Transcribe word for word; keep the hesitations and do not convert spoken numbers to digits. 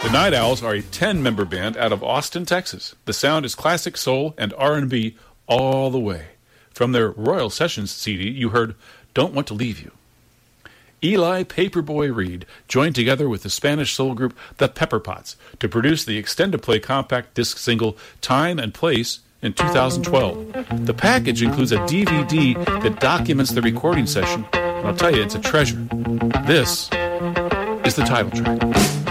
The Night Owls are a ten-member band out of Austin, Texas. The sound is classic soul and R and B all the way. From their Royal Sessions C D, you heard Don't Want to Leave You. Eli Paperboy Reed joined together with the Spanish soul group The Pepperpots to produce the extended play compact disc single Time and Place in two thousand twelve. The package includes a D V D that documents the recording session, and I'll tell you, it's a treasure. This is the title track.